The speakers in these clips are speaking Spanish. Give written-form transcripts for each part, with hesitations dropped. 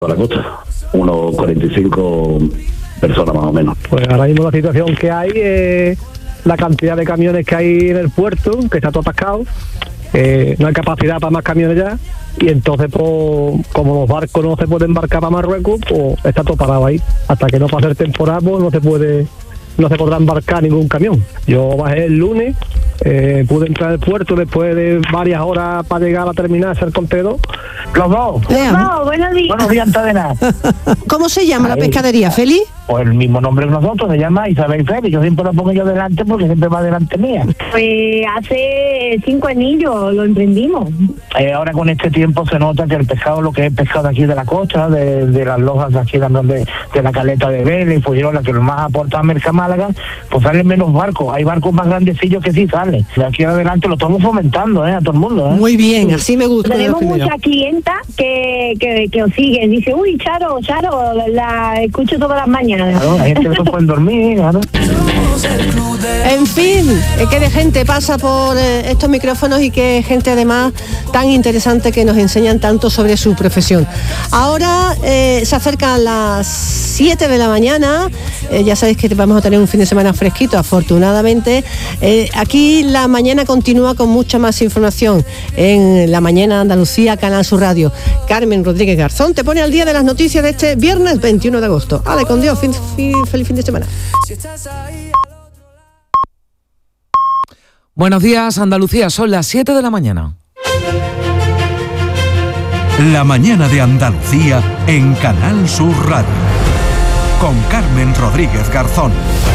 A la costa, unos 45 personas más o menos. Pues ahora mismo la situación que hay es la cantidad de camiones que hay en el puerto, que está todo atascado. No hay capacidad para más camiones ya, y entonces pues, como los barcos no se pueden embarcar para Marruecos, pues está todo parado ahí. Hasta que no pase el temporal, pues no se podrá embarcar ningún camión. Yo bajé el lunes, pude entrar al puerto después de varias horas para llegar a la terminal, hacer contenedor. Los dos. No, buenos días. Buenos días, antes de nada. ¿Cómo se llama la pescadería, Feli? Pues el mismo nombre que nosotros, se llama Isabel Feli. Yo siempre lo pongo yo delante porque siempre va delante mía. Pues hace 5 años lo emprendimos. Ahora con este tiempo se nota que el pescado, lo que es pescado aquí de la costa, de las lojas de aquí de la caleta de Vélez y Fuengirola, que lo más aporta a Mercamálaga, pues salen menos barcos. Hay barcos más grandecillos que sí salen. De aquí adelante lo estamos fomentando, a todo el mundo. Muy bien, así me gusta. Tenemos muchas clientas que os siguen. Dice, uy, Charo, la escucho todas las mañanas. Claro, la gente no puede dormir, claro. En fin, qué de gente pasa por estos micrófonos y qué gente además tan interesante que nos enseñan tanto sobre su profesión. Ahora se acercan las 7 de la mañana, ya sabéis que vamos a tener un fin de semana fresquito, afortunadamente. Aquí la mañana continúa con mucha más información en La Mañana de Andalucía, Canal Sur Radio. Carmen Rodríguez Garzón te pone al día de las noticias de este viernes 21 de agosto. Ale, con Dios, feliz fin de semana. Buenos días, Andalucía, son las 7 de la mañana. La Mañana de Andalucía en Canal Sur Radio, con Carmen Rodríguez Garzón.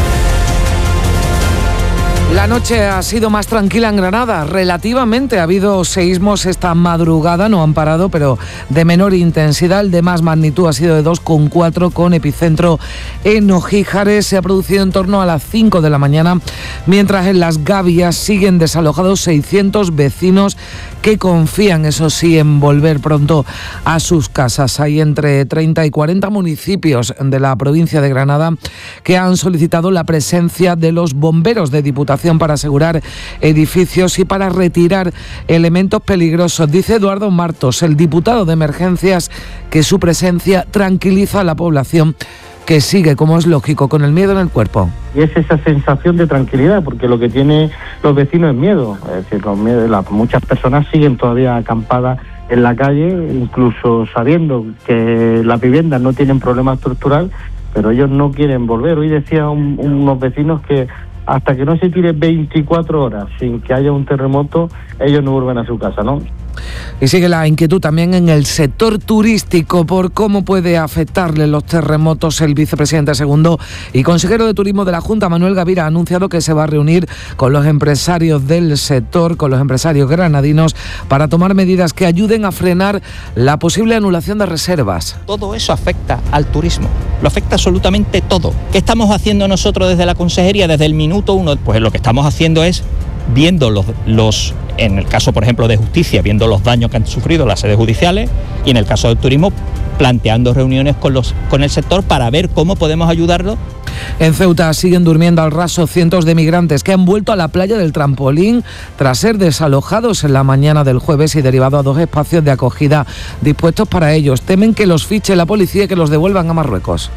La noche ha sido más tranquila en Granada, relativamente. Ha habido seísmos esta madrugada, no han parado, pero de menor intensidad. El de más magnitud ha sido de 2,4 con epicentro en Ojíjares. Se ha producido en torno a las 5 de la mañana, mientras en Las Gavias siguen desalojados 600 vecinos que confían, eso sí, en volver pronto a sus casas. Hay entre 30 y 40 municipios de la provincia de Granada que han solicitado la presencia de los bomberos de Diputación para asegurar edificios y para retirar elementos peligrosos. Dice Eduardo Martos, el diputado de Emergencias, que su presencia tranquiliza a la población que sigue, como es lógico, con el miedo en el cuerpo. Y es esa sensación de tranquilidad, porque lo que tienen los vecinos es miedo. Es decir, muchas personas siguen todavía acampadas en la calle, incluso sabiendo que las viviendas no tienen problema estructural, pero ellos no quieren volver. Hoy decía unos vecinos que hasta que no se tire 24 horas sin que haya un terremoto, ellos no vuelven a su casa, ¿no? Y sigue la inquietud también en el sector turístico por cómo puede afectarle los terremotos. El vicepresidente segundo y consejero de Turismo de la Junta, Manuel Gavira, ha anunciado que se va a reunir con los empresarios del sector, con los empresarios granadinos, para tomar medidas que ayuden a frenar la posible anulación de reservas. Todo eso afecta al turismo, lo afecta absolutamente todo. ¿Qué estamos haciendo nosotros desde la consejería desde el minuto 1? Pues lo que estamos haciendo es viendo en el caso, por ejemplo, de justicia, viendo los daños que han sufrido las sedes judiciales, y en el caso del turismo, planteando reuniones con el sector para ver cómo podemos ayudarlo. En Ceuta siguen durmiendo al raso cientos de migrantes que han vuelto a la playa del Trampolín tras ser desalojados en la mañana del jueves y derivado a 2 espacios de acogida dispuestos para ellos. Temen que los fiche la policía y que los devuelvan a Marruecos.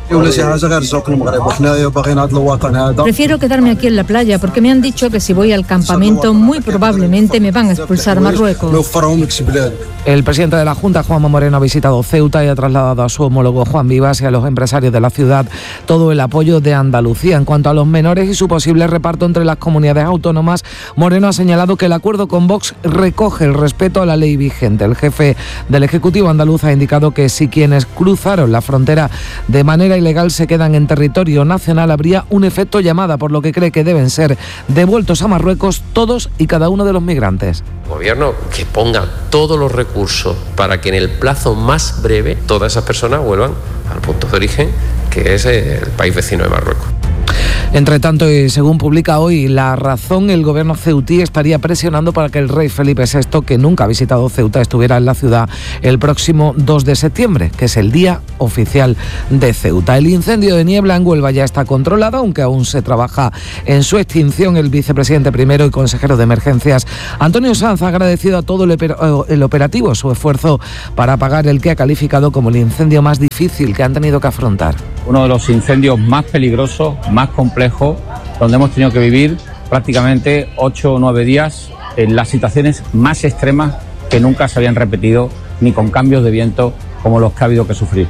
Prefiero quedarme aquí en la playa porque me han dicho que si voy al campamento muy probablemente me van a expulsar a Marruecos. El presidente de la Junta, Juanma Moreno, ha visitado Ceuta y ha trasladado a su homólogo Juan Vivas y a los empresarios de la ciudad todo el apoyo de Andalucía. En cuanto a los menores y su posible reparto entre las comunidades autónomas, Moreno ha señalado que el acuerdo con Vox recoge el respeto a la ley vigente. El jefe del Ejecutivo andaluz ha indicado que si quienes cruzaron la frontera de manera ilegal se quedan en territorio nacional, habría un efecto llamada, por lo que cree que deben ser devueltos a Marruecos todos y cada uno de los migrantes. El gobierno que ponga todos los recursos para que en el plazo más breve todas esas personas vuelvan al punto de origen, que es el país vecino de Marruecos. Entre tanto, y según publica hoy La Razón, el gobierno ceutí estaría presionando para que el rey Felipe VI, que nunca ha visitado Ceuta, estuviera en la ciudad el próximo 2 de septiembre, que es el día oficial de Ceuta. El incendio de niebla en Huelva ya está controlado, aunque aún se trabaja en su extinción. El vicepresidente primero y consejero de emergencias, Antonio Sanz, ha agradecido a todo el operativo su esfuerzo para apagar el que ha calificado como el incendio más difícil que han tenido que afrontar. Uno de los incendios más peligrosos, más complejos, donde hemos tenido que vivir prácticamente 8 o 9 días en las situaciones más extremas que nunca se habían repetido, ni con cambios de viento como los que ha habido que sufrir.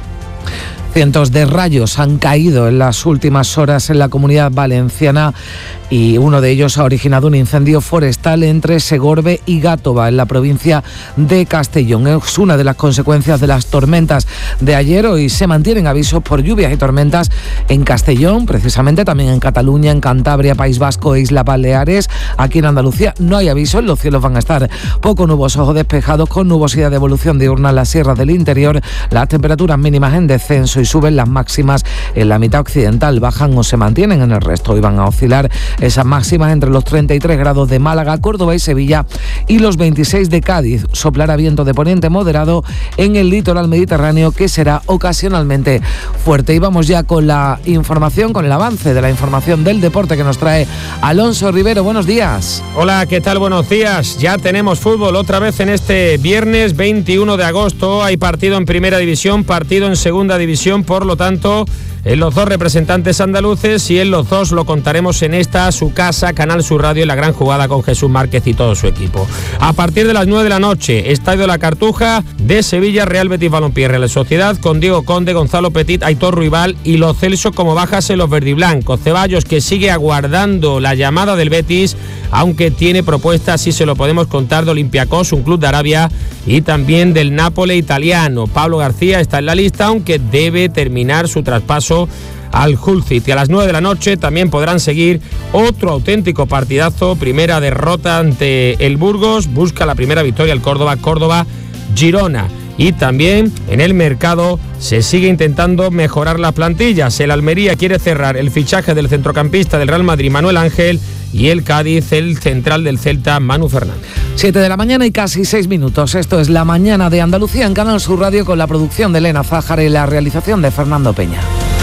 Cientos de rayos han caído en las últimas horas en la Comunidad Valenciana y uno de ellos ha originado un incendio forestal entre Segorbe y Gátova, en la provincia de Castellón. Es una de las consecuencias de las tormentas de ayer. Hoy se mantienen avisos por lluvias y tormentas en Castellón, precisamente también en Cataluña, en Cantabria, País Vasco e Islas Baleares. Aquí en Andalucía no hay avisos, los cielos van a estar poco nubosos o despejados, con nubosidad de evolución diurna en las sierras del interior, las temperaturas mínimas en descenso y suben las máximas en la mitad occidental, bajan o se mantienen en el resto. Hoy van a oscilar esas máximas entre los 33 grados de Málaga, Córdoba y Sevilla y los 26 de Cádiz. Soplará viento de poniente moderado en el litoral mediterráneo, que será ocasionalmente fuerte. Y vamos ya con la información, con el avance de la información del deporte que nos trae Alonso Rivero. Buenos días. Hola, ¿qué tal? Buenos días. Ya tenemos fútbol otra vez en este viernes 21 de agosto. Hay partido en Primera División, partido en Segunda División. Por lo tanto, en los dos representantes andaluces, y en los dos lo contaremos en esta, su casa, Canal Sur Radio, en La Gran Jugada, con Jesús Márquez y todo su equipo. A partir de las 9 de la noche, Estadio La Cartuja de Sevilla, Real Betis Balompié, Real Sociedad, con Diego Conde, Gonzalo Petit, Aitor Ruibal y Lo Celso como bajas en los verdiblancos. Ceballos, que sigue aguardando la llamada del Betis, aunque tiene propuestas, si se lo podemos contar, de Olympiacos, un club de Arabia, y también del Nápoles italiano. Pablo García está en la lista, aunque debe terminar su traspaso al Hull City. A las 9 de la noche también podrán seguir otro auténtico partidazo. Primera derrota ante el Burgos, busca la primera victoria el Córdoba-Girona. Y también en el mercado se sigue intentando mejorar las plantillas. El Almería quiere cerrar el fichaje del centrocampista del Real Madrid, Manuel Ángel, y el Cádiz, el central del Celta, Manu Fernández. 7 de la mañana y casi 6 minutos. Esto es La Mañana de Andalucía en Canal Sur Radio, con la producción de Elena Zájara y la realización de Fernando Peña.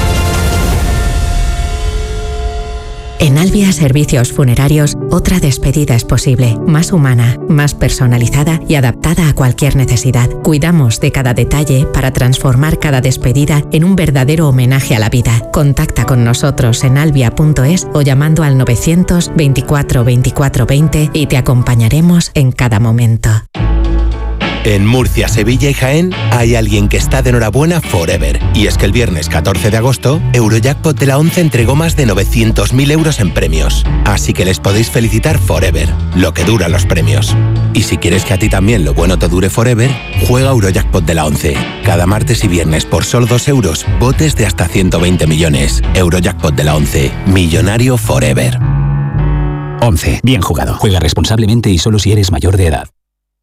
En Albia Servicios Funerarios, otra despedida es posible, más humana, más personalizada y adaptada a cualquier necesidad. Cuidamos de cada detalle para transformar cada despedida en un verdadero homenaje a la vida. Contacta con nosotros en albia.es o llamando al 924 24 20 y te acompañaremos en cada momento. En Murcia, Sevilla y Jaén hay alguien que está de enhorabuena forever. Y es que el viernes 14 de agosto, Eurojackpot de la 11 entregó más de 900.000 euros en premios. Así que les podéis felicitar forever, lo que duran los premios. Y si quieres que a ti también lo bueno te dure forever, juega Eurojackpot de la 11. Cada martes y viernes por solo 2 euros, botes de hasta 120 millones. Eurojackpot de la 11, millonario forever. 11. Bien jugado. Juega responsablemente y solo si eres mayor de edad.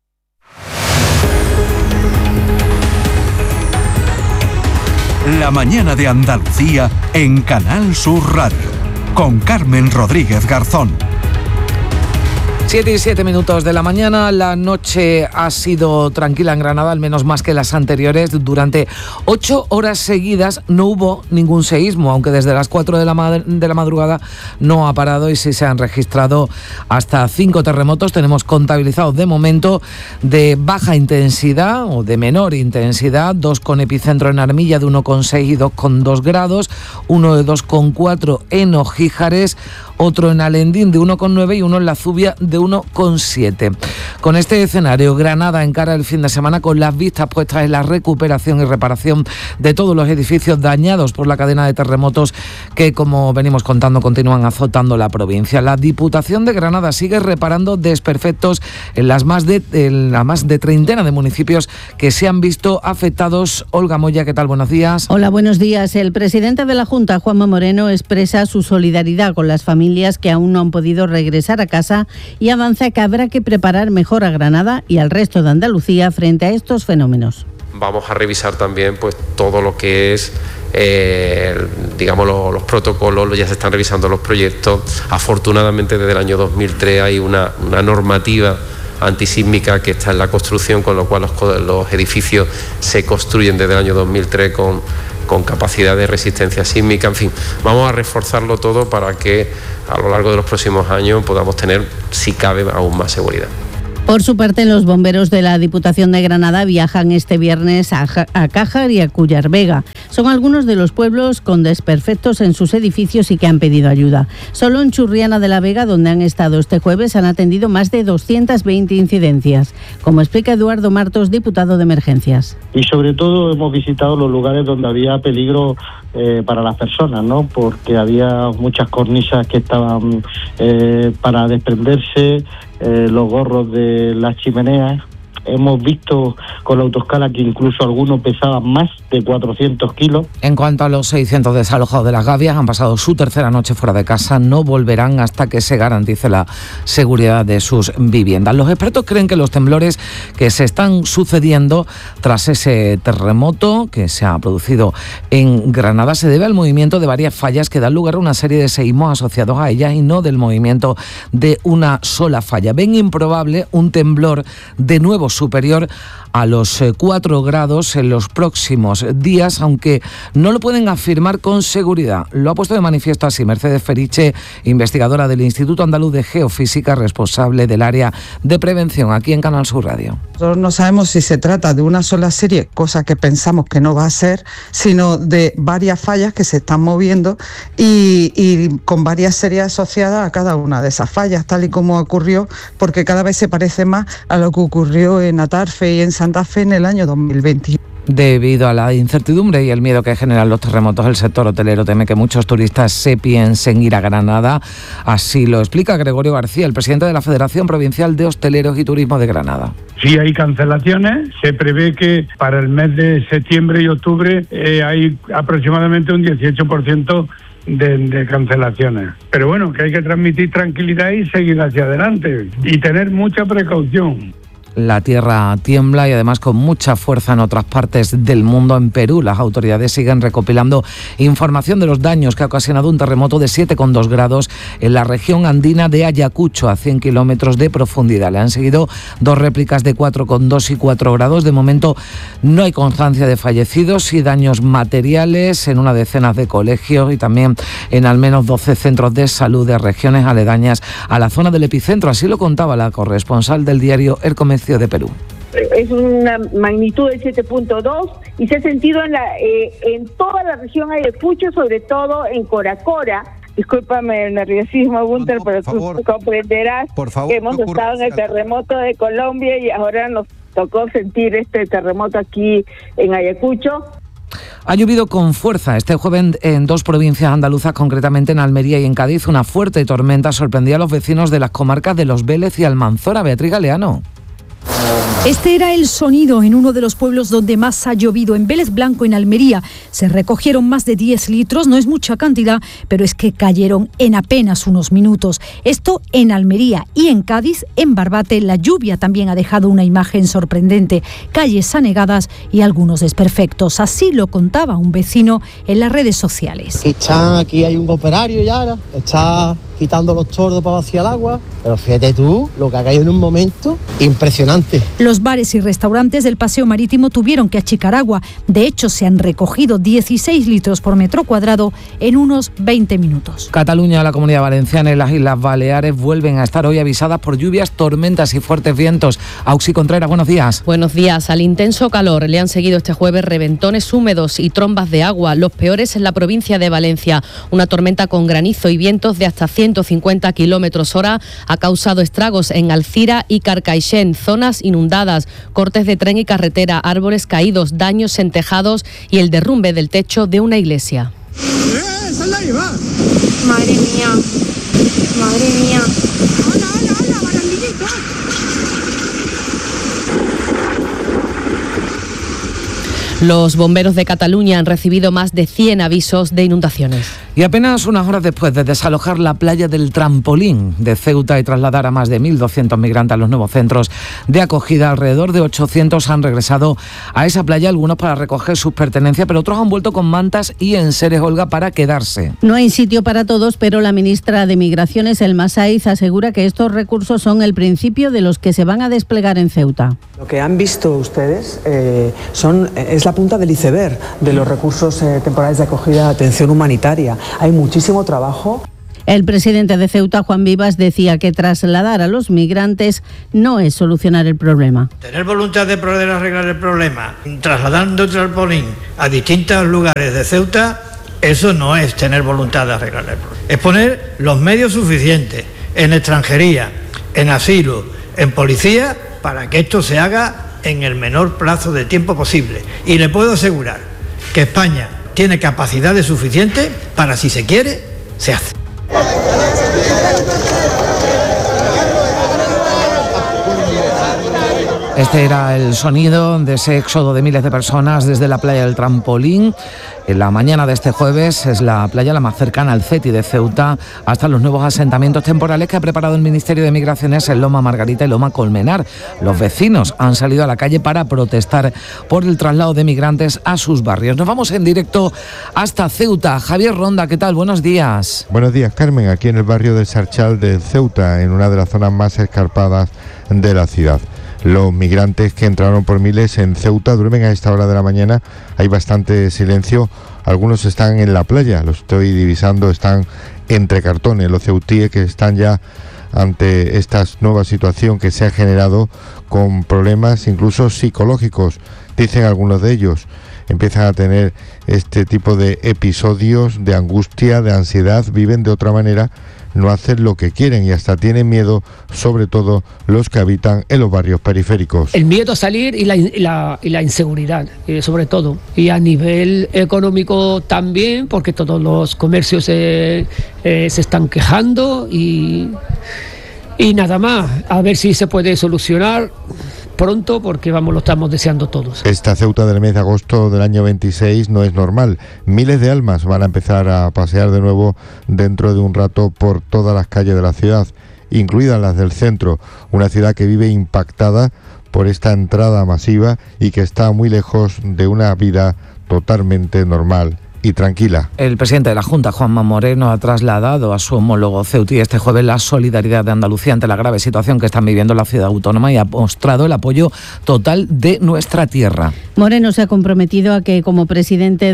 La mañana de Andalucía en Canal Sur Radio, con Carmen Rodríguez Garzón. 7 y 7 minutos de la mañana. La noche ha sido tranquila en Granada, al menos más que las anteriores. Durante 8 horas seguidas no hubo ningún seísmo, aunque desde las 4 de la madrugada no ha parado, y sí se han registrado hasta 5 terremotos. Tenemos contabilizados de momento de baja intensidad o de menor intensidad, 2 con epicentro en Armilla de 1,6 y 2,2 grados, uno de 2,4 en Ojíjares, otro en Alendín de 1,9 y uno en La Zubia de 1,7. Con este escenario, Granada encara el fin de semana con las vistas puestas en la recuperación y reparación de todos los edificios dañados por la cadena de terremotos que, como venimos contando, continúan azotando la provincia. La Diputación de Granada sigue reparando desperfectos en la más de treintena de municipios que se han visto afectados. Olga Moya, ¿qué tal? Buenos días. Hola, buenos días. El presidente de la Junta, Juanma Moreno, expresa su solidaridad con las familias que aún no han podido regresar a casa y avanza que habrá que preparar mejor a Granada y al resto de Andalucía frente a estos fenómenos. Vamos a revisar también pues todo lo que es digamos, los protocolos, ya se están revisando los proyectos. Afortunadamente desde el año 2003 hay una normativa antisísmica que está en la construcción, con lo cual los edificios se construyen desde el año 2003 con capacidad de resistencia sísmica. En fin, vamos a reforzarlo todo para que a lo largo de los próximos años podamos tener, si cabe, aún más seguridad. Por su parte, los bomberos de la Diputación de Granada viajan este viernes a Cájar y a Cullarvega. Son algunos de los pueblos con desperfectos en sus edificios y que han pedido ayuda. Solo en Churriana de la Vega, donde han estado este jueves, han atendido más de 220 incidencias, como explica Eduardo Martos, diputado de Emergencias. Y sobre todo hemos visitado los lugares donde había peligro para las personas, ¿no? Porque había muchas cornisas que estaban para desprenderse, los gorros de las chimeneas. Hemos visto con la autoescala que incluso algunos pesaban más de 400 kilos. En cuanto a los 600 desalojados de Las Gavias, han pasado su tercera noche fuera de casa, no volverán hasta que se garantice la seguridad de sus viviendas. Los expertos creen que los temblores que se están sucediendo tras ese terremoto que se ha producido en Granada se debe al movimiento de varias fallas que dan lugar a una serie de seísmos asociados a ellas y no del movimiento de una sola falla. Ven improbable un temblor de nuevo superior a los 4 grados en los próximos días, aunque no lo pueden afirmar con seguridad. Lo ha puesto de manifiesto así Mercedes Feriche, investigadora del Instituto Andaluz de Geofísica, responsable del área de prevención aquí en Canal Sur Radio. Nosotros no sabemos si se trata de una sola serie, cosa que pensamos que no va a ser, sino de varias fallas que se están moviendo y con varias series asociadas a cada una de esas fallas, tal y como ocurrió, porque cada vez se parece más a lo que ocurrió en Atarfe y en Santa Fe en el año 2021. Debido a la incertidumbre y el miedo que generan los terremotos, el sector hotelero teme que muchos turistas se piensen ir a Granada. Así lo explica Gregorio García, el presidente de la Federación Provincial de Hosteleros y Turismo de Granada. Sí hay cancelaciones, se prevé que para el mes de septiembre y octubre hay aproximadamente un 18% de cancelaciones. Pero bueno, que hay que transmitir tranquilidad y seguir hacia adelante y tener mucha precaución. La tierra tiembla y además con mucha fuerza en otras partes del mundo. En Perú, las autoridades siguen recopilando información de los daños que ha ocasionado un terremoto de 7,2 grados en la región andina de Ayacucho, a 100 kilómetros de profundidad. Le han seguido 2 réplicas de 4,2 y 4 grados. De momento no hay constancia de fallecidos y daños materiales en una decena de colegios y también en al menos 12 centros de salud de regiones aledañas a la zona del epicentro. Así lo contaba la corresponsal del diario El Comercio de Perú. Es una magnitud de 7.2 y se ha sentido en toda la región Ayacucho, sobre todo en Coracora. Discúlpame el nerviosismo, Gunter, pero tú comprenderás que hemos estado en el terremoto de Colombia y ahora nos tocó sentir este terremoto aquí en Ayacucho. Ha llovido con fuerza este jueves en 2 provincias andaluzas, concretamente en Almería y en Cádiz. Una fuerte tormenta sorprendía a los vecinos de las comarcas de Los Vélez y Almanzora. Beatriz Galeano. Este era el sonido en uno de los pueblos donde más ha llovido, en Vélez Blanco, en Almería. Se recogieron más de 10 litros, no es mucha cantidad, pero es que cayeron en apenas unos minutos. Esto en Almería y en Cádiz, en Barbate, la lluvia también ha dejado una imagen sorprendente. Calles anegadas y algunos desperfectos. Así lo contaba un vecino en las redes sociales. Aquí hay un operario ya, está quitando los tordos para vaciar el agua, pero fíjate tú lo que ha caído en un momento impresionante. Los bares y restaurantes del paseo marítimo tuvieron que achicar agua. De hecho, se han recogido 16 litros por metro cuadrado en unos 20 minutos. Cataluña, la Comunidad Valenciana y las Islas Baleares vuelven a estar hoy avisadas por lluvias, tormentas y fuertes vientos. Auxi Contreras, buenos días. Buenos días. Al intenso calor le han seguido este jueves reventones húmedos y trombas de agua, los peores en la provincia de Valencia. Una tormenta con granizo y vientos de hasta 150 kilómetros hora ha causado estragos en Alcira y Carcaixent, zonas inundadas, cortes de tren y carretera, árboles caídos, daños en tejados y el derrumbe del techo de una iglesia. Madre mía, madre mía. ¡Hola, barandillito! Los bomberos de Cataluña han recibido más de 100 avisos de inundaciones. Y apenas unas horas después de desalojar la playa del Trampolín de Ceuta y trasladar a más de 1.200 migrantes a los nuevos centros de acogida, alrededor de 800 han regresado a esa playa, algunos para recoger sus pertenencias, pero otros han vuelto con mantas y enseres, Olga, para quedarse. No hay sitio para todos, pero la ministra de Migraciones, Elma Saiz, asegura que estos recursos son el principio de los que se van a desplegar en Ceuta. Lo que han visto ustedes es la punta del iceberg de los recursos temporales de acogida de atención humanitaria. Hay muchísimo trabajo. El presidente de Ceuta, Juan Vivas, decía que trasladar a los migrantes no es solucionar el problema. Tener voluntad de poder arreglar el problema, trasladando el trampolín a distintos lugares de Ceuta, eso no es tener voluntad de arreglar el problema. Es poner los medios suficientes en extranjería, en asilo, en policía, para que esto se haga en el menor plazo de tiempo posible. Y le puedo asegurar que España tiene capacidades suficientes para, si se quiere, se hace. Este era el sonido de ese éxodo de miles de personas desde la playa del Trampolín. En la mañana de este jueves es la playa la más cercana al CETI de Ceuta, hasta los nuevos asentamientos temporales que ha preparado el Ministerio de Migraciones en Loma Margarita y Loma Colmenar. Los vecinos han salido a la calle para protestar por el traslado de migrantes a sus barrios. Nos vamos en directo hasta Ceuta. Javier Ronda, ¿qué tal? Buenos días. Buenos días, Carmen. Aquí en el barrio del Sarchal de Ceuta, en una de las zonas más escarpadas de la ciudad. Los migrantes que entraron por miles en Ceuta duermen a esta hora de la mañana. Hay bastante silencio. Algunos están en la playa, los estoy divisando, están entre cartones. Los ceutíes que están ya ante esta nueva situación que se ha generado con problemas incluso psicológicos. Dicen algunos de ellos, empiezan a tener este tipo de episodios de angustia, de ansiedad, viven de otra manera, no hacen lo que quieren y hasta tienen miedo, sobre todo los que habitan en los barrios periféricos. El miedo a salir y la inseguridad, sobre todo. Y a nivel económico también, porque todos los comercios se están quejando y nada más. A ver si se puede solucionar pronto, porque lo estamos deseando todos. Esta Ceuta del mes de agosto del año 26 no es normal. Miles de almas van a empezar a pasear de nuevo dentro de un rato por todas las calles de la ciudad, incluidas las del centro, una ciudad que vive impactada por esta entrada masiva y que está muy lejos de una vida totalmente normal y tranquila. El presidente de la Junta, Juanma Moreno, ha trasladado a su homólogo ceutí este jueves la solidaridad de Andalucía ante la grave situación que están viviendo la ciudad autónoma y ha mostrado el apoyo total de nuestra tierra. Moreno se ha comprometido a que como copresidente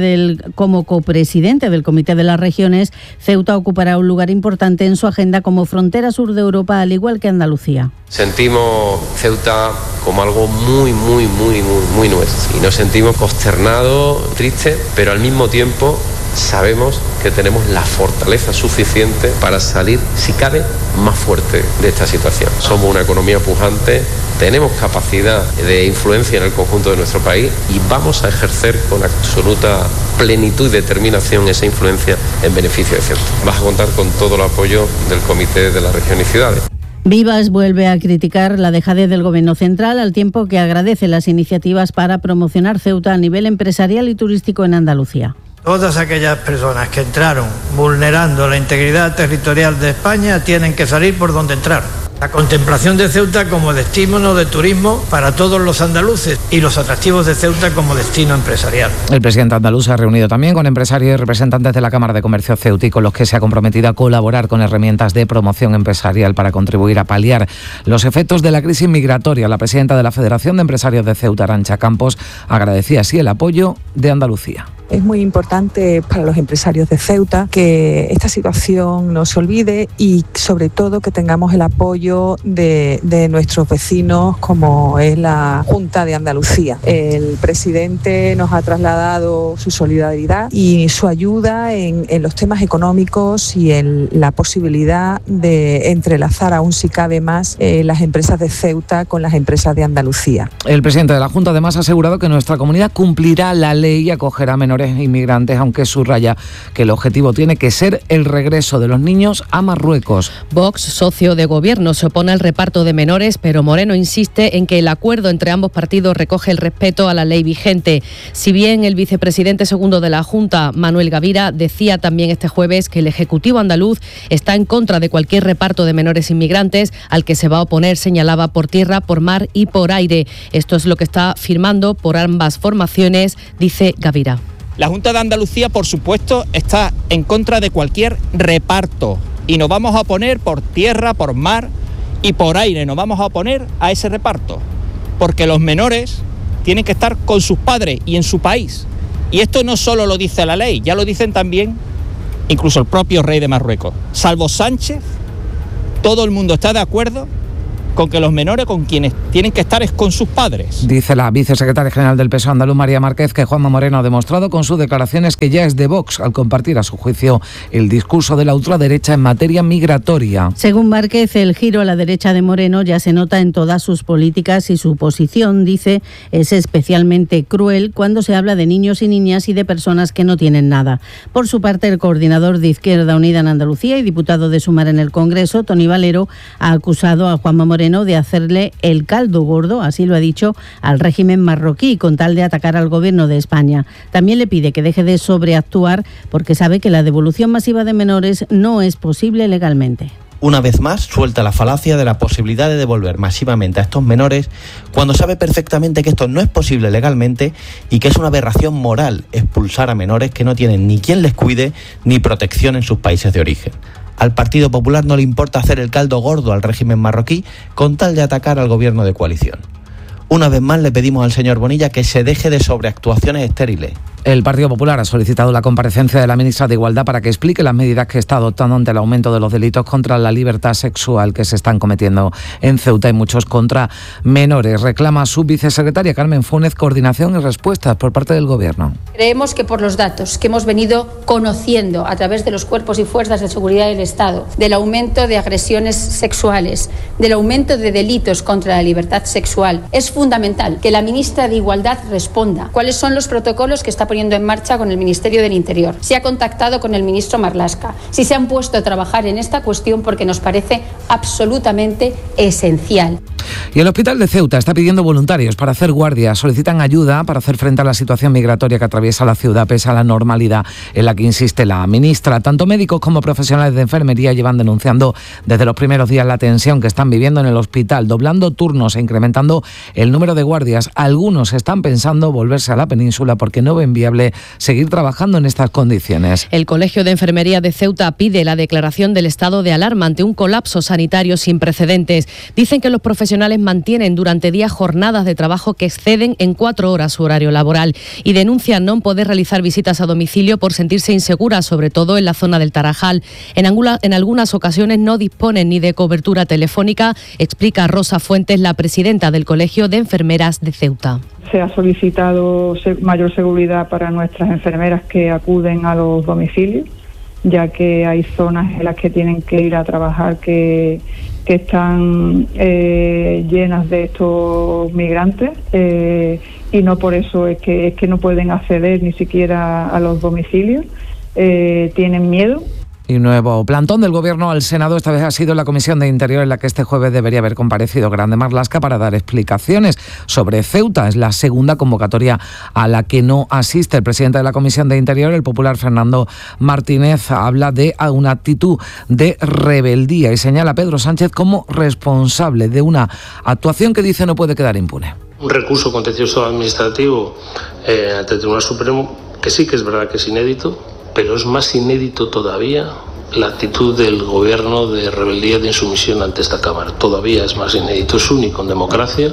del Comité de las Regiones, Ceuta ocupará un lugar importante en su agenda como frontera sur de Europa, al igual que Andalucía. Sentimos Ceuta como algo muy nuestro y nos sentimos consternados, tristes, pero al mismo tiempo sabemos que tenemos la fortaleza suficiente para salir, si cabe, más fuerte de esta situación. Somos una economía pujante, tenemos capacidad de influencia en el conjunto de nuestro país y vamos a ejercer con absoluta plenitud y determinación esa influencia en beneficio de Ceuta. Vas a contar con todo el apoyo del Comité de la Región y Ciudades. Vivas vuelve a criticar la dejadez del Gobierno central, al tiempo que agradece las iniciativas para promocionar Ceuta a nivel empresarial y turístico en Andalucía. Todas aquellas personas que entraron vulnerando la integridad territorial de España tienen que salir por donde entraron. La contemplación de Ceuta como destino de turismo para todos los andaluces y los atractivos de Ceuta como destino empresarial. El presidente andaluz se ha reunido también con empresarios y representantes de la Cámara de Comercio Ceutí, con los que se ha comprometido a colaborar con herramientas de promoción empresarial para contribuir a paliar los efectos de la crisis migratoria. La presidenta de la Federación de Empresarios de Ceuta, Arantxa Campos, agradecía así el apoyo de Andalucía. Es muy importante para los empresarios de Ceuta que esta situación no se olvide y sobre todo que tengamos el apoyo de nuestros vecinos como es la Junta de Andalucía. El presidente nos ha trasladado su solidaridad y su ayuda en los temas económicos y en la posibilidad de entrelazar aún si cabe más las empresas de Ceuta con las empresas de Andalucía. El presidente de la Junta además ha asegurado que nuestra comunidad cumplirá la ley y acogerá a menores menores inmigrantes, aunque subraya que el objetivo tiene que ser el regreso de los niños a Marruecos. Vox, socio de gobierno, se opone al reparto de menores, pero Moreno insiste en que el acuerdo entre ambos partidos recoge el respeto a la ley vigente. Si bien el vicepresidente segundo de la Junta, Manuel Gavira, decía también este jueves que el Ejecutivo andaluz está en contra de cualquier reparto de menores inmigrantes al que se va a oponer, señalaba, por tierra, por mar y por aire. Esto es lo que está firmando por ambas formaciones, dice Gavira. La Junta de Andalucía, por supuesto, está en contra de cualquier reparto y nos vamos a oponer por tierra, por mar y por aire. Nos vamos a oponer a ese reparto porque los menores tienen que estar con sus padres y en su país. Y esto no solo lo dice la ley, ya lo dicen también incluso el propio rey de Marruecos. Salvo Sánchez, todo el mundo está de acuerdo con que los menores con quienes tienen que estar es con sus padres. Dice la vicesecretaria general del PSOE andaluz, María Márquez, que Juanma Moreno ha demostrado con sus declaraciones que ya es de Vox al compartir a su juicio el discurso de la ultraderecha en materia migratoria. Según Márquez, el giro a la derecha de Moreno ya se nota en todas sus políticas y su posición, dice, es especialmente cruel cuando se habla de niños y niñas y de personas que no tienen nada. Por su parte, el coordinador de Izquierda Unida en Andalucía y diputado de Sumar en el Congreso, Tony Valero, ha acusado a Juanma Moreno de hacerle el caldo gordo, así lo ha dicho, al régimen marroquí con tal de atacar al gobierno de España. También le pide que deje de sobreactuar porque sabe que la devolución masiva de menores no es posible legalmente. Una vez más, suelta la falacia de la posibilidad de devolver masivamente a estos menores cuando sabe perfectamente que esto no es posible legalmente y que es una aberración moral expulsar a menores que no tienen ni quien les cuide ni protección en sus países de origen. Al Partido Popular no le importa hacer el caldo gordo al régimen marroquí con tal de atacar al gobierno de coalición. Una vez más le pedimos al señor Bonilla que se deje de sobreactuaciones estériles. El Partido Popular ha solicitado la comparecencia de la ministra de Igualdad para que explique las medidas que está adoptando ante el aumento de los delitos contra la libertad sexual que se están cometiendo en Ceuta y muchos contra menores. Reclama su vicesecretaria Carmen Fúnez coordinación y respuestas por parte del Gobierno. Creemos que por los datos que hemos venido conociendo a través de los cuerpos y fuerzas de seguridad del Estado, del aumento de agresiones sexuales, del aumento de delitos contra la libertad sexual, es fundamental que la ministra de Igualdad responda cuáles son los protocolos que está poniendo en marcha con el Ministerio del Interior, si ha contactado con el ministro Marlaska, si se han puesto a trabajar en esta cuestión porque nos parece absolutamente esencial. Y el Hospital de Ceuta está pidiendo voluntarios para hacer guardia. Solicitan ayuda para hacer frente a la situación migratoria que atraviesa la ciudad pese a la normalidad en la que insiste la ministra. Tanto médicos como profesionales de enfermería llevan denunciando desde los primeros días la tensión que están viviendo en el hospital, doblando turnos e incrementando el número de guardias. Algunos están pensando volverse a la península porque no ven viable seguir trabajando en estas condiciones. El Colegio de Enfermería de Ceuta pide la declaración del estado de alarma ante un colapso sanitario sin precedentes. Dicen que los profesionales mantienen durante días jornadas de trabajo que exceden en 4 horas su horario laboral y denuncian no poder realizar visitas a domicilio por sentirse inseguras, sobre todo en la zona del Tarajal. En algunas ocasiones no disponen ni de cobertura telefónica, explica Rosa Fuentes, la presidenta del Colegio de Enfermeras de Ceuta. Se ha solicitado mayor seguridad para nuestras enfermeras que acuden a los domicilios, ya que hay zonas en las que tienen que ir a trabajar que están llenas de estos migrantes y no por eso es que no pueden acceder ni siquiera a los domicilios, tienen miedo. Y nuevo plantón del Gobierno al Senado, esta vez ha sido la Comisión de Interior en la que este jueves debería haber comparecido Grande Marlaska para dar explicaciones sobre Ceuta. Es la segunda convocatoria a la que no asiste. El presidente de la Comisión de Interior, el popular Fernando Martínez, habla de una actitud de rebeldía y señala a Pedro Sánchez como responsable de una actuación que dice no puede quedar impune. Un recurso contencioso administrativo ante el Tribunal Supremo, que sí que es verdad que es inédito, pero es más inédito todavía la actitud del Gobierno de rebeldía, de insumisión ante esta Cámara. Todavía es más inédito, es único en democracia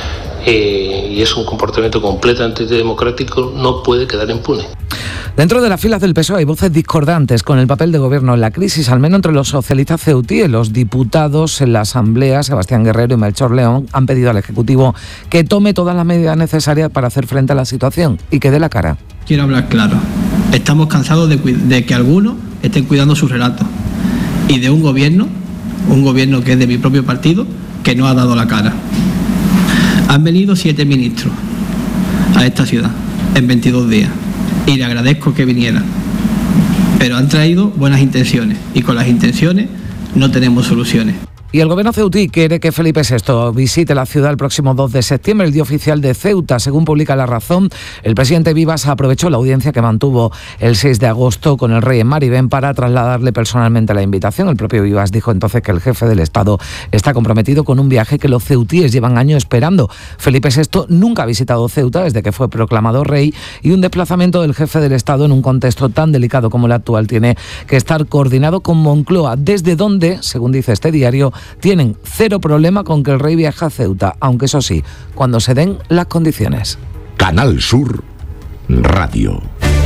y es un comportamiento completamente antidemocrático, no puede quedar impune. Dentro de las filas del PSOE hay voces discordantes con el papel de Gobierno en la crisis, al menos entre los socialistas ceutíes. Los diputados en la Asamblea, Sebastián Guerrero y Melchor León, han pedido al Ejecutivo que tome todas las medidas necesarias para hacer frente a la situación y que dé la cara. Quiero hablar claro. Estamos cansados de que algunos estén cuidando su relato y de un gobierno que es de mi propio partido, que no ha dado la cara. Han venido 7 ministros a esta ciudad en 22 días y le agradezco que viniera, pero han traído buenas intenciones y con las intenciones no tenemos soluciones. Y el gobierno ceutí quiere que Felipe VI visite la ciudad el próximo 2 de septiembre, el día oficial de Ceuta. Según publica La Razón, el presidente Vivas aprovechó la audiencia que mantuvo el 6 de agosto con el rey en Maribén para trasladarle personalmente la invitación. El propio Vivas dijo entonces que el jefe del Estado está comprometido con un viaje que los ceutíes llevan años esperando. Felipe VI nunca ha visitado Ceuta desde que fue proclamado rey, y un desplazamiento del jefe del Estado en un contexto tan delicado como el actual tiene que estar coordinado con Moncloa, desde donde, según dice este diario, tienen cero problema con que el rey viaje a Ceuta, aunque eso sí, cuando se den las condiciones. Canal Sur Radio.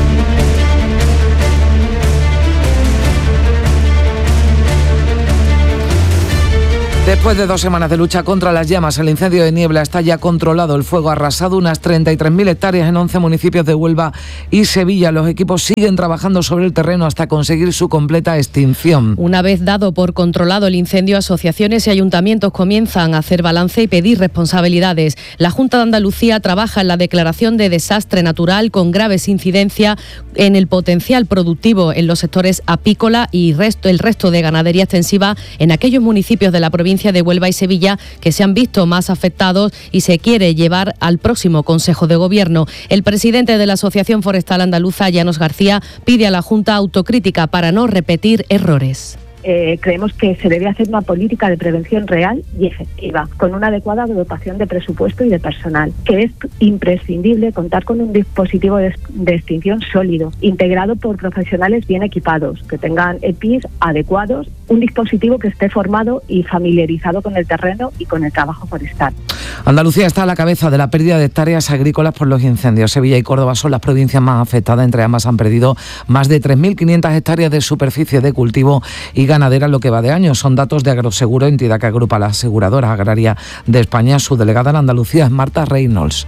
Después de 2 semanas de lucha contra las llamas, el incendio de Niebla está ya controlado. El fuego ha arrasado unas 33.000 hectáreas en 11 municipios de Huelva y Sevilla. Los equipos siguen trabajando sobre el terreno hasta conseguir su completa extinción. Una vez dado por controlado el incendio, asociaciones y ayuntamientos comienzan a hacer balance y pedir responsabilidades. La Junta de Andalucía trabaja en la declaración de desastre natural con graves incidencias en el potencial productivo en los sectores apícola y el resto de ganadería extensiva en aquellos municipios de la provincia de Huelva y Sevilla que se han visto más afectados, y se quiere llevar al próximo Consejo de Gobierno. El presidente de la Asociación Forestal Andaluza, Llanos García, pide a la Junta autocrítica para no repetir errores. Creemos que se debe hacer una política de prevención real y efectiva, con una adecuada dotación de presupuesto y de personal, que es imprescindible contar con un dispositivo de extinción sólido, integrado por profesionales bien equipados, que tengan EPIs adecuados, un dispositivo que esté formado y familiarizado con el terreno y con el trabajo forestal. Andalucía está a la cabeza de la pérdida de hectáreas agrícolas por los incendios. Sevilla y Córdoba son las provincias más afectadas. Entre ambas han perdido más de 3.500 hectáreas de superficie de cultivo y ganadera en lo que va de año. Son datos de Agroseguro, entidad que agrupa a las aseguradoras agrarias de España. Su delegada en Andalucía es Marta Reynolds.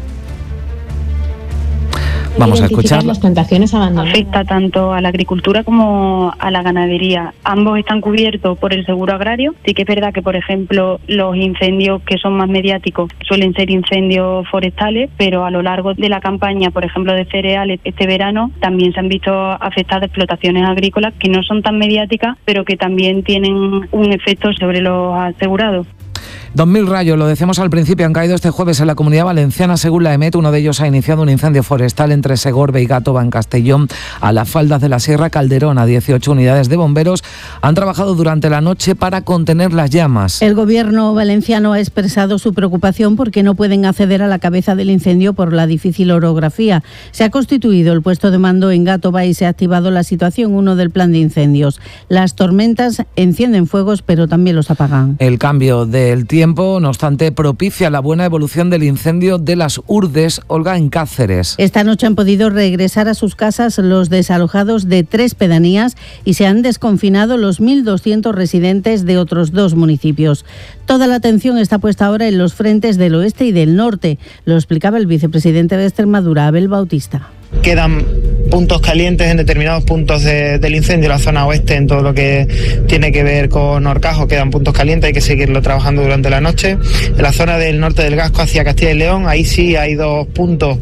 Vamos a escuchar. Las plantaciones abandonadas. Afecta tanto a la agricultura como a la ganadería. Ambos están cubiertos por el seguro agrario. Sí que es verdad que, por ejemplo, los incendios que son más mediáticos suelen ser incendios forestales, pero a lo largo de la campaña, por ejemplo, de cereales este verano, también se han visto afectadas explotaciones agrícolas que no son tan mediáticas, pero que también tienen un efecto sobre los asegurados. 2.000 rayos, lo decíamos al principio, han caído este jueves en la Comunidad Valenciana, según la EMET. Uno de ellos ha iniciado un incendio forestal entre Segorbe y Gátova, en Castellón, a las faldas de la Sierra Calderona. 18 unidades de bomberos han trabajado durante la noche para contener las llamas. El gobierno valenciano ha expresado su preocupación porque no pueden acceder a la cabeza del incendio por la difícil orografía. Se ha constituido el puesto de mando en Gátova y se ha activado la situación 1 del plan de incendios. Las tormentas encienden fuegos, pero también los apagan. El cambio del tiempo, no obstante, propicia la buena evolución del incendio de las Urdes, Olga, en Cáceres. Esta noche han podido regresar a sus casas los desalojados de 3 pedanías y se han desconfinado los 1.200 residentes de otros 2 municipios. Toda la atención está puesta ahora en los frentes del oeste y del norte, lo explicaba el vicepresidente de Extremadura, Abel Bautista. Quedan puntos calientes en determinados puntos del incendio, la zona oeste, en todo lo que tiene que ver con Horcajo, quedan puntos calientes, hay que seguirlo trabajando durante la noche. En la zona del norte del Gasco hacia Castilla y León, ahí sí hay 2 puntos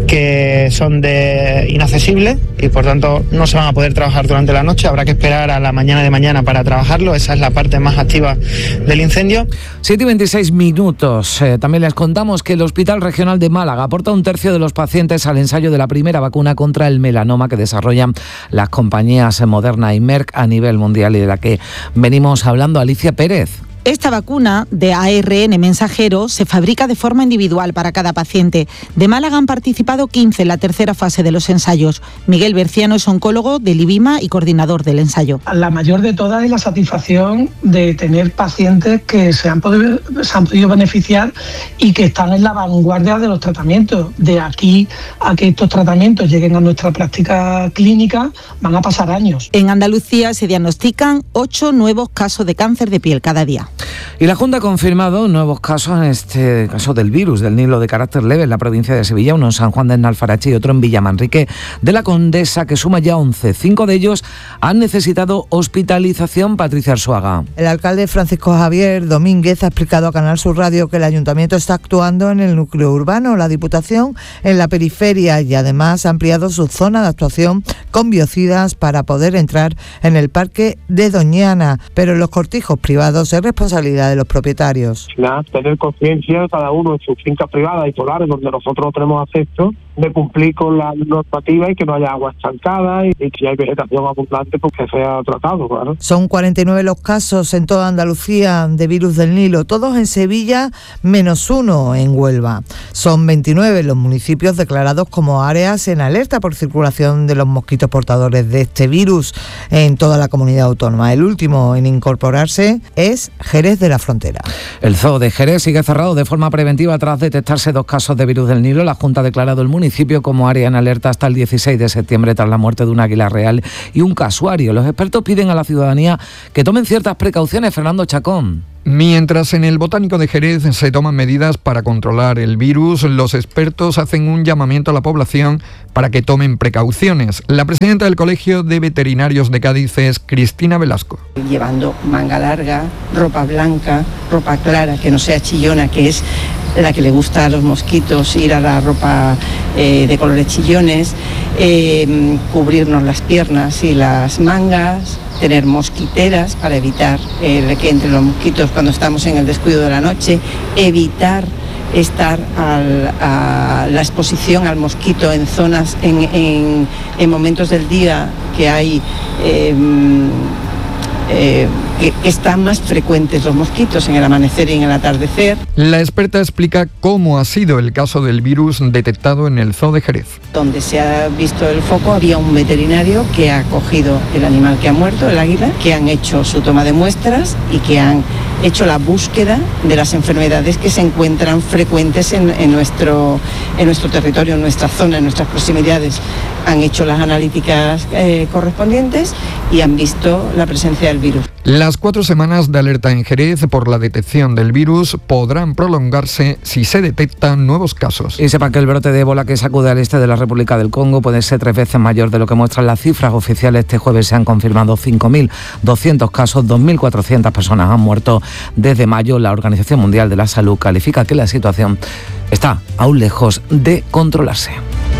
que son inaccesibles y por tanto no se van a poder trabajar durante la noche, habrá que esperar a la mañana de mañana para trabajarlo, esa es la parte más activa del incendio. 7:26 minutos. También les contamos que el Hospital Regional de Málaga aporta 1/3 de los pacientes al ensayo de la primera vacuna contra el melanoma que desarrollan las compañías Moderna y Merck a nivel mundial y de la que venimos hablando. Alicia Pérez. Esta vacuna de ARN mensajero se fabrica de forma individual para cada paciente. De Málaga han participado 15 en la tercera fase de los ensayos. Miguel Berciano es oncólogo del IBIMA y coordinador del ensayo. La mayor de todas es la satisfacción de tener pacientes que se han podido beneficiar y que están en la vanguardia de los tratamientos. De aquí a que estos tratamientos lleguen a nuestra práctica clínica van a pasar años. En Andalucía se diagnostican 8 nuevos casos de cáncer de piel cada día. Y la Junta ha confirmado nuevos casos, en este caso del virus del Nilo de carácter leve en la provincia de Sevilla, uno en San Juan de Nalfarache y otro en Villamanrique de la Condesa, que suma ya 11. 5 de ellos han necesitado hospitalización. Patricia Arzuaga. El alcalde Francisco Javier Domínguez ha explicado a Canal Sur Radio que el ayuntamiento está actuando en el núcleo urbano, la Diputación en la periferia, y además ha ampliado su zona de actuación con biocidas para poder entrar en el parque de Doñana, pero en los cortijos privados es responsabilidad de los propietarios. Tener conciencia cada uno en sus fincas privadas y solares donde nosotros no tenemos acceso, de cumplir con la normativa y que no haya agua estancada y si hay vegetación abundante pues que sea tratado, claro. Son 49 los casos en toda Andalucía de virus del Nilo, todos en Sevilla menos 1 en Huelva. Son 29 los municipios declarados como áreas en alerta por circulación de los mosquitos portadores de este virus en toda la comunidad autónoma. El último en incorporarse es Jerez de la Frontera. El zoo de Jerez sigue cerrado de forma preventiva tras detectarse 2 casos de virus del Nilo. La Junta ha declarado el municipio como área en alerta hasta el 16 de septiembre tras la muerte de un águila real y un casuario. Los expertos piden a la ciudadanía que tomen ciertas precauciones. Fernando Chacón. Mientras en el Botánico de Jerez se toman medidas para controlar el virus, los expertos hacen un llamamiento a la población para que tomen precauciones. La presidenta del Colegio de Veterinarios de Cádiz es Cristina Velasco. Llevando manga larga, ropa blanca, ropa clara, que no sea chillona, que es la que le gusta a los mosquitos, ir a la ropa de colores chillones, cubrirnos las piernas y las mangas, tener mosquiteras para evitar que entren los mosquitos cuando estamos en el descuido de la noche, evitar estar a la exposición al mosquito en zonas, en momentos del día que hay que están más frecuentes los mosquitos, en el amanecer y en el atardecer. La experta explica cómo ha sido el caso del virus detectado en el zoo de Jerez. Donde se ha visto el foco había un veterinario que ha cogido el animal que ha muerto, el águila, que han hecho su toma de muestras y que han hecho la búsqueda de las enfermedades que se encuentran frecuentes en nuestro territorio, en nuestra zona, en nuestras proximidades. Han hecho las analíticas correspondientes y han visto la presencia del virus. Las 4 semanas de alerta en Jerez por la detección del virus podrán prolongarse si se detectan nuevos casos. Y sepan que el brote de ébola que sacude al este de la República del Congo puede ser 3 veces mayor de lo que muestran las cifras oficiales. Este jueves se han confirmado 5.200 casos, 2.400 personas han muerto desde mayo. La Organización Mundial de la Salud califica que la situación está aún lejos de controlarse.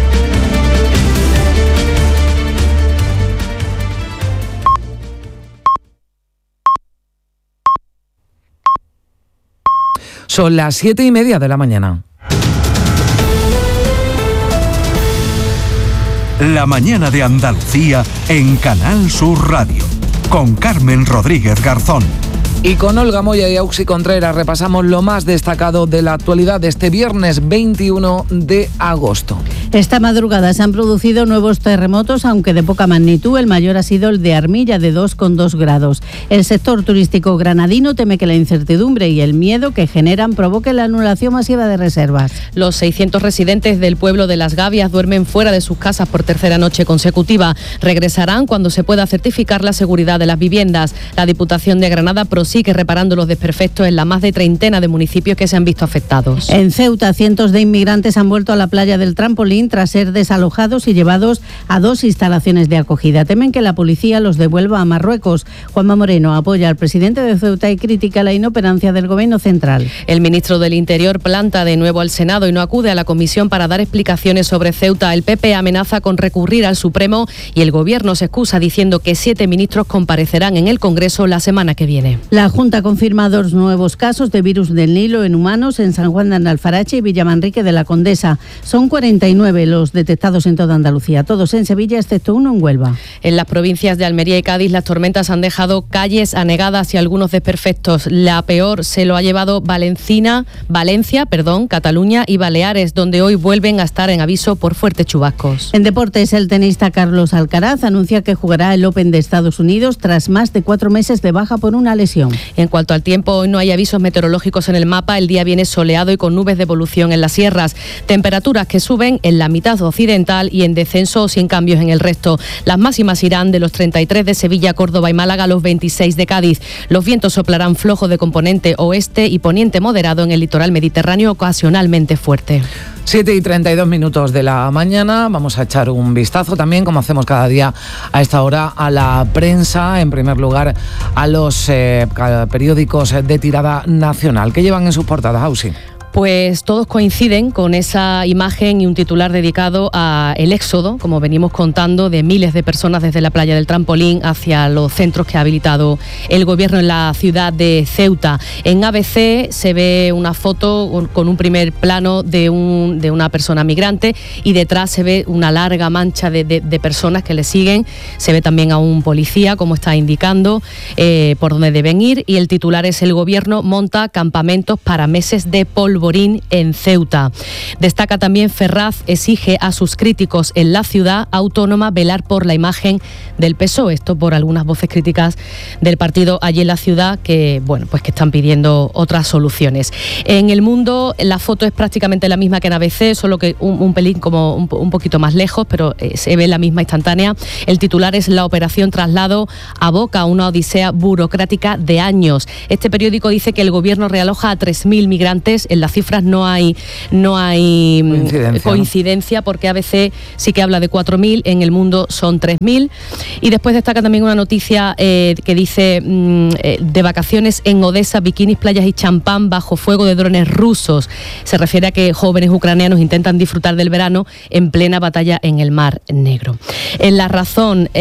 Son las 7:30 de la mañana. La mañana de Andalucía en Canal Sur Radio, con Carmen Rodríguez Garzón. Y con Olga Moya y Auxi Contreras repasamos lo más destacado de la actualidad de este viernes 21 de agosto. Esta madrugada se han producido nuevos terremotos, aunque de poca magnitud. El mayor ha sido el de Armilla, de 2,2 grados. El sector turístico granadino teme que la incertidumbre y el miedo que generan provoque la anulación masiva de reservas. Los 600 residentes del pueblo de Las Gavias duermen fuera de sus casas por tercera noche consecutiva. Regresarán cuando se pueda certificar la seguridad de las viviendas. La Diputación de Granada prosigue reparando los desperfectos en la más de treintena de municipios que se han visto afectados. En Ceuta, cientos de inmigrantes han vuelto a la playa del Trampolín tras ser desalojados y llevados a 2 instalaciones de acogida. Temen que la policía los devuelva a Marruecos. Juanma Moreno apoya al presidente de Ceuta y critica la inoperancia del gobierno central. El ministro del Interior planta de nuevo al Senado y no acude a la comisión para dar explicaciones sobre Ceuta. El PP amenaza con recurrir al Supremo y el gobierno se excusa diciendo que 7 ministros comparecerán en el Congreso la semana que viene. La Junta confirma 2 nuevos casos de virus del Nilo en humanos en San Juan de Nalfarache y Villamanrique de la Condesa. Son 49 los detectados en toda Andalucía, todos en Sevilla, excepto uno en Huelva. En las provincias de Almería y Cádiz, las tormentas han dejado calles anegadas y algunos desperfectos. La peor se lo ha llevado Valencia, Cataluña y Baleares, donde hoy vuelven a estar en aviso por fuertes chubascos. En deportes, el tenista Carlos Alcaraz anuncia que jugará el Open de Estados Unidos tras más de 4 meses de baja por una lesión. En cuanto al tiempo, hoy no hay avisos meteorológicos en el mapa. El día viene soleado y con nubes de evolución en las sierras. Temperaturas que suben en en la mitad occidental y en descenso o sin cambios en el resto. Las máximas irán de los 33 de Sevilla, Córdoba y Málaga a los 26 de Cádiz. Los vientos soplarán flojos de componente oeste y poniente moderado en el litoral mediterráneo, ocasionalmente fuerte. 7:32 de la mañana. Vamos a echar un vistazo también, como hacemos cada día a esta hora, a la prensa. En primer lugar, a los periódicos de tirada nacional. ¿Qué llevan en sus portadas, Ausi? Pues todos coinciden con esa imagen y un titular dedicado a el éxodo, como venimos contando, de miles de personas desde la playa del Trampolín hacia los centros que ha habilitado el gobierno en la ciudad de Ceuta. En ABC se ve una foto con un primer plano de una persona migrante y detrás se ve una larga mancha de personas que le siguen. Se ve también a un policía, como está indicando, por dónde deben ir, y el titular es: el gobierno monta campamentos para meses de polvorín en Ceuta. Destaca también: Ferraz exige a sus críticos en la ciudad autónoma velar por la imagen del PSOE. Esto por algunas voces críticas del partido allí en la ciudad que, bueno, pues que están pidiendo otras soluciones. En El Mundo la foto es prácticamente la misma que en ABC, solo que un pelín como un poquito más lejos, pero se ve la misma instantánea. El titular es: la operación traslado aboca a una odisea burocrática de años. Este periódico dice que el gobierno realoja a 3.000 migrantes. En las cifras no hay coincidencia, porque ABC sí que habla de 4.000, en El Mundo son 3.000. Y después destaca también una noticia que dice de vacaciones en Odessa, bikinis, playas y champán bajo fuego de drones rusos. Se refiere a que jóvenes ucranianos intentan disfrutar del verano en plena batalla en el Mar Negro. En La Razón,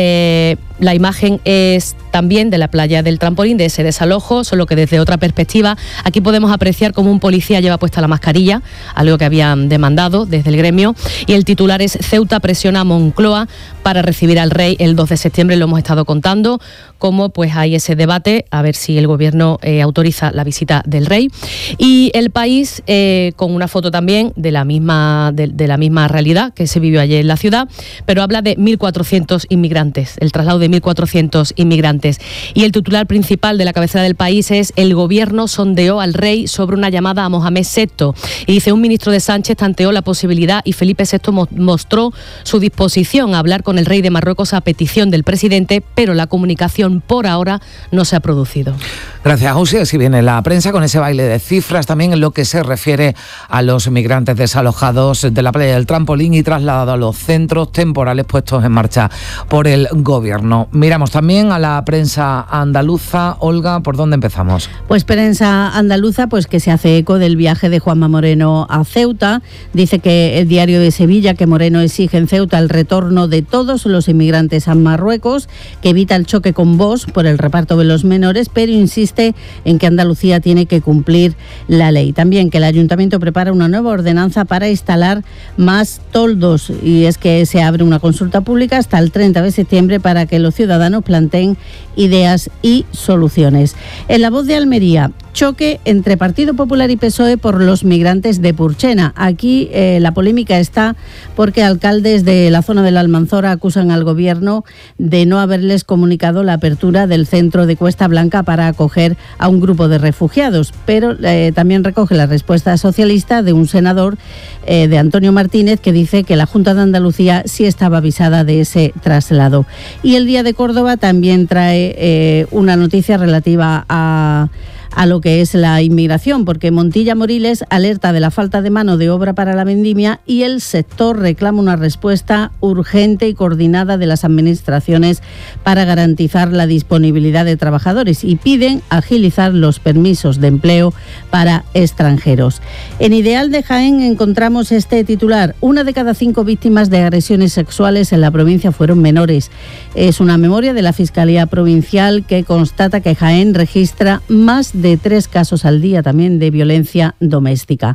la imagen es también de la playa del Trampolín, de ese desalojo, solo que desde otra perspectiva. Aquí podemos apreciar cómo un policía lleva puesta la mascarilla, algo que habían demandado desde el gremio, y el titular es: Ceuta presiona a Moncloa para recibir al rey el 2 de septiembre. Lo hemos estado contando, cómo pues hay ese debate, a ver si el gobierno autoriza la visita del rey. Y El País, con una foto también de la misma realidad que se vivió ayer en la ciudad, pero habla de 1.400 inmigrantes, el traslado de 1.400 inmigrantes. Y el titular principal de la cabecera del País es: el gobierno sondeó al rey sobre una llamada a Mohamed VI. Y dice: un ministro de Sánchez tanteó la posibilidad y Felipe VI mostró su disposición a hablar con el rey de Marruecos a petición del presidente, pero la comunicación por ahora no se ha producido. Gracias, Ausi. Así viene la prensa con ese baile de cifras también en lo que se refiere a los migrantes desalojados de la playa del Trampolín y trasladados a los centros temporales puestos en marcha por el gobierno. Miramos también a la prensa andaluza. Olga, ¿por dónde empezamos? Pues prensa andaluza, pues que se hace eco del viaje de Juanma Moreno a Ceuta. Dice que el Diario de Sevilla que Moreno exige en Ceuta el retorno de todos los inmigrantes a Marruecos, que evita el choque con Vox por el reparto de los menores, pero insiste en que Andalucía tiene que cumplir la ley. También que el Ayuntamiento prepara una nueva ordenanza para instalar más toldos, y es que se abre una consulta pública hasta el 30 de septiembre para que los ciudadanos planteen ideas y soluciones. En La Voz de Almería, choque entre Partido Popular y PSOE por los migrantes de Purchena. Aquí la polémica está porque alcaldes de la zona de la Almanzora acusan al gobierno de no haberles comunicado la apertura del centro de Cuesta Blanca para acoger a un grupo de refugiados, pero también recoge la respuesta socialista de un senador, de Antonio Martínez, que dice que la Junta de Andalucía sí estaba avisada de ese traslado. Y el Día de Córdoba también trae una noticia relativa a lo que es la inmigración, porque Montilla Moriles alerta de la falta de mano de obra para la vendimia y el sector reclama una respuesta urgente y coordinada de las administraciones para garantizar la disponibilidad de trabajadores, y piden agilizar los permisos de empleo para extranjeros. En Ideal de Jaén encontramos este titular: 1 de cada 5 víctimas de agresiones sexuales en la provincia fueron menores. Es una memoria de la Fiscalía Provincial que constata que Jaén registra más de 3 casos al día también de violencia doméstica.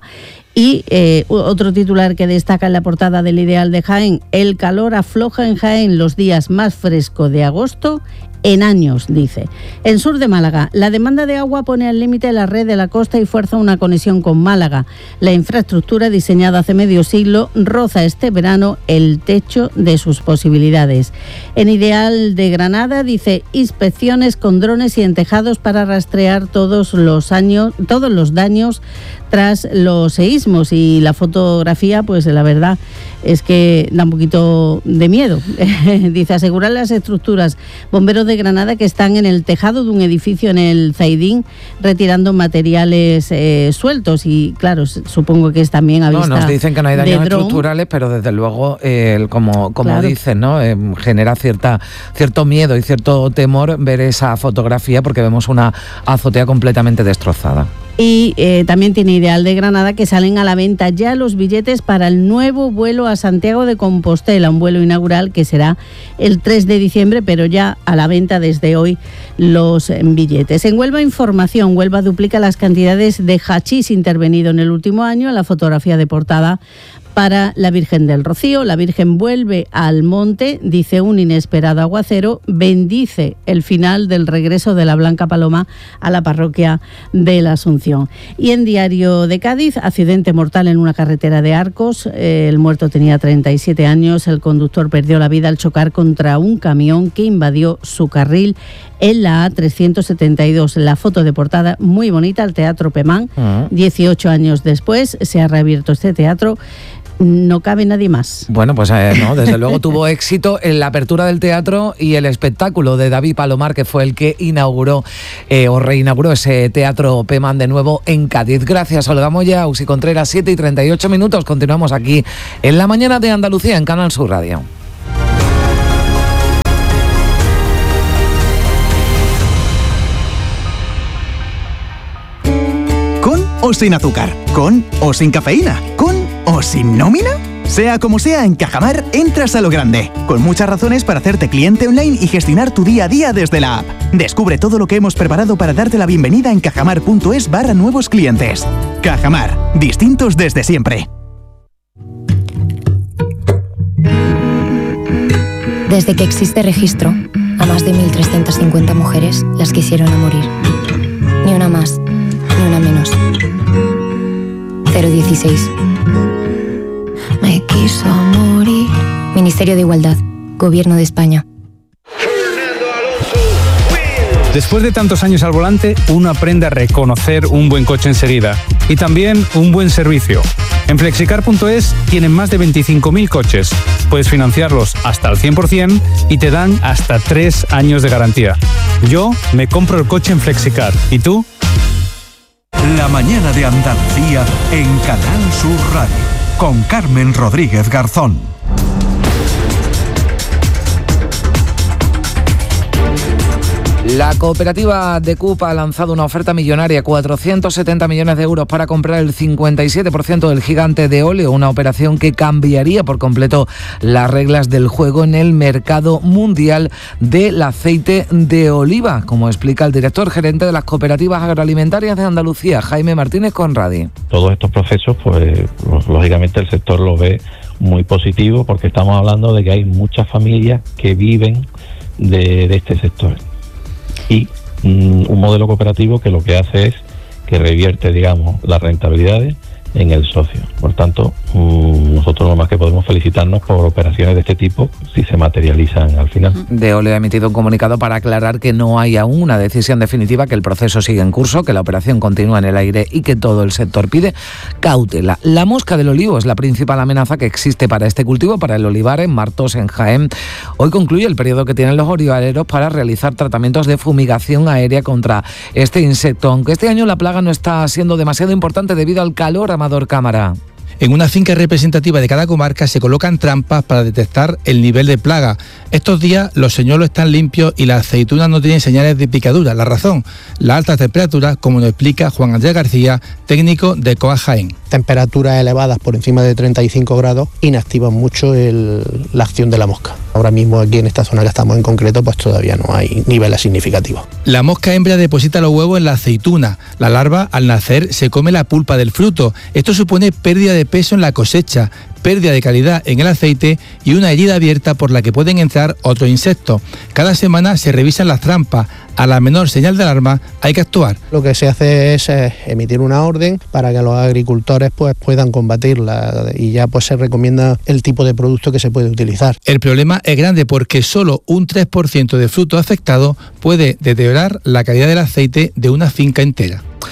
Y otro titular que destaca en la portada del Ideal de Jaén: el calor afloja en Jaén, los días más frescos de agosto en años, dice. En sur de Málaga, la demanda de agua pone al límite la red de la costa y fuerza una conexión con Málaga. La infraestructura diseñada hace medio siglo roza este verano el techo de sus posibilidades. En Ideal de Granada, dice: inspecciones con drones y en tejados para rastrear todos los daños tras los seísmos. mismos, y la fotografía, pues la verdad es que da un poquito de miedo. Dice, asegurar las estructuras. Bomberos de Granada que están en el tejado de un edificio en el Zaidín retirando materiales sueltos, y claro, supongo que es también a vista. No, nos dicen que no hay daños estructurales, pero desde luego, como claro, dicen, ¿no? Genera cierto miedo y cierto temor ver esa fotografía, porque vemos una azotea completamente destrozada. Y también tiene Ideal de Granada que salen a la venta ya los billetes para el nuevo vuelo a Santiago de Compostela, un vuelo inaugural que será el 3 de diciembre, pero ya a la venta desde hoy los billetes. En Huelva Información, Huelva duplica las cantidades de hachís intervenido en el último año. La fotografía de portada para la Virgen del Rocío. La Virgen vuelve al monte, dice un inesperado aguacero, bendice el final del regreso de la Blanca Paloma a la parroquia de la Asunción. Y en Diario de Cádiz, accidente mortal en una carretera de Arcos. El muerto tenía 37 años. El conductor perdió la vida al chocar contra un camión que invadió su carril en la A372. La foto de portada muy bonita, el Teatro Pemán. 18 años después se ha reabierto este teatro. No cabe nadie más. Bueno, pues no, desde luego tuvo éxito en la apertura del teatro y el espectáculo de David Palomar, que fue el que inauguró o reinauguró ese Teatro Pemán de nuevo en Cádiz. Gracias, Olga Moya, Usi Contreras, 7:38. Continuamos aquí en La Mañana de Andalucía en Canal Sur Radio. ¿Con o sin azúcar? ¿Con o sin cafeína? ¿Con o sin nómina? Sea como sea, en Cajamar entras a lo grande, con muchas razones para hacerte cliente online y gestionar tu día a día desde la app. Descubre todo lo que hemos preparado para darte la bienvenida en cajamar.es/nuevos clientes. Cajamar, distintos desde siempre. Desde que existe registro, a más de 1.350 mujeres las quisieron a morir. Ni una más, ni una menos. 016. Me quiso morir. Ministerio de Igualdad, Gobierno de España. Después de tantos años al volante, uno aprende a reconocer un buen coche enseguida y también un buen servicio. En Flexicar.es tienen más de 25.000 coches. Puedes financiarlos hasta el 100% y te dan hasta 3 años de garantía. Yo me compro el coche en Flexicar. ¿Y tú? La Mañana de Andalucía en Canal Sur Radio, con Carmen Rodríguez Garzón. La cooperativa de CUP ha lanzado una oferta millonaria, 470 millones de euros para comprar el 57% del gigante de óleo, una operación que cambiaría por completo las reglas del juego en el mercado mundial del aceite de oliva, como explica el director gerente de las cooperativas agroalimentarias de Andalucía, Jaime Martínez Conradi. Todos estos procesos, pues lógicamente el sector lo ve muy positivo, porque estamos hablando de que hay muchas familias que viven de este sector. Y un modelo cooperativo que lo que hace es que revierte, digamos, las rentabilidades en el socio. Por tanto, nosotros lo más que podemos felicitarnos por operaciones de este tipo si se materializan al final. Veolia ha emitido un comunicado para aclarar que no hay aún una decisión definitiva, que el proceso sigue en curso, que la operación continúa en el aire y que todo el sector pide cautela. La mosca del olivo es la principal amenaza que existe para este cultivo, para el olivar en Martos, en Jaén. Hoy concluye el periodo que tienen los olivareros para realizar tratamientos de fumigación aérea contra este insecto, aunque este año la plaga no está siendo demasiado importante debido al calor. Amador Cámara. En una finca representativa de cada comarca se colocan trampas para detectar el nivel de plaga. Estos días los señuelos están limpios y las aceitunas no tienen señales de picadura. La razón, las altas temperaturas, como nos explica Juan Andrés García, técnico de COA Jaén. Temperaturas elevadas por encima de 35 grados inactivan mucho la acción de la mosca. Ahora mismo aquí en esta zona que estamos en concreto, pues todavía no hay niveles significativos. La mosca hembra deposita los huevos en la aceituna. La larva, al nacer, se come la pulpa del fruto. Esto supone pérdida de peso en la cosecha, pérdida de calidad en el aceite y una herida abierta por la que pueden entrar otros insectos. Cada semana se revisan las trampas. A la menor señal de alarma hay que actuar. Lo que se hace es emitir una orden para que los agricultores pues puedan combatirla, y ya pues se recomienda el tipo de producto que se puede utilizar. El problema es grande porque solo un 3% de fruto afectado puede deteriorar la calidad del aceite de una finca entera.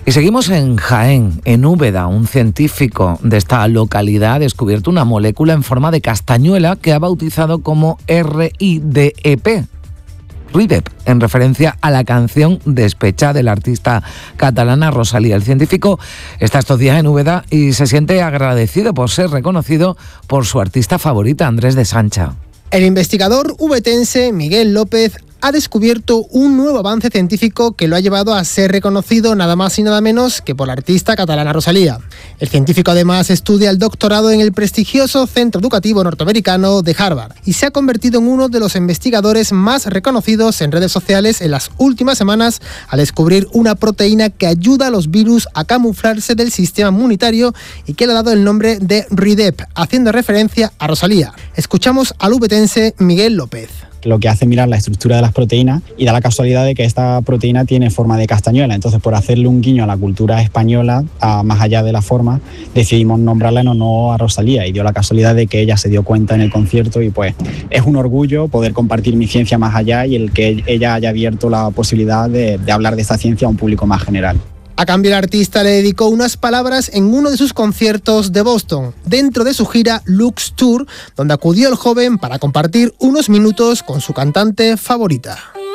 Y seguimos en Jaén, en Úbeda. Un científico de esta localidad ha descubierto una molécula en forma de castañuela que ha bautizado como RIDEP, en referencia a la canción Despecha de la artista catalana Rosalía. El científico está estos días en Úbeda y se siente agradecido por ser reconocido por su artista favorita, Andrés de Sancha. El investigador ubetense Miguel López ha descubierto un nuevo avance científico que lo ha llevado a ser reconocido nada más y nada menos que por la artista catalana Rosalía. El científico además estudia el doctorado en el prestigioso centro educativo norteamericano de Harvard y se ha convertido en uno de los investigadores más reconocidos en redes sociales en las últimas semanas al descubrir una proteína que ayuda a los virus a camuflarse del sistema inmunitario y que le ha dado el nombre de RIDEP, haciendo referencia a Rosalía. Escuchamos al ubetense Miguel López. Lo que hace mirar la estructura de las proteínas y da la casualidad de que esta proteína tiene forma de castañuela. Entonces, por hacerle un guiño a la cultura española, más allá de la forma, decidimos nombrarla en honor a Rosalía y dio la casualidad de que ella se dio cuenta en el concierto y pues es un orgullo poder compartir mi ciencia más allá y el que ella haya abierto la posibilidad de hablar de esta ciencia a un público más general. A cambio, el artista le dedicó unas palabras en uno de sus conciertos de Boston, dentro de su gira Lux Tour, donde acudió el joven para compartir unos minutos con su cantante favorita.